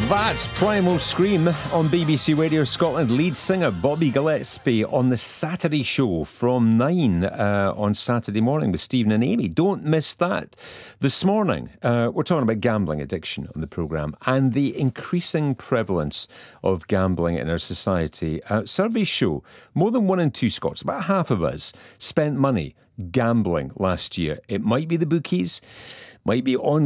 That's Primal Scream on BBC Radio Scotland. Lead singer Bobby Gillespie on the Saturday show from 9 on Saturday morning with Stephen and Amy. Don't miss that. This morning, we're talking about gambling addiction on the programme and the increasing prevalence of gambling in our society. Surveys show more than 1 in 2 Scots, about half of us, spent money gambling last year. It might be the bookies, might be on